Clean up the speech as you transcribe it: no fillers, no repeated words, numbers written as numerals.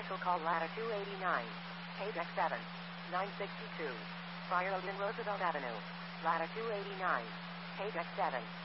Commercial call ladder 289. Page X7. 962. Friar Odin Roosevelt Avenue. Ladder 289. Page X7.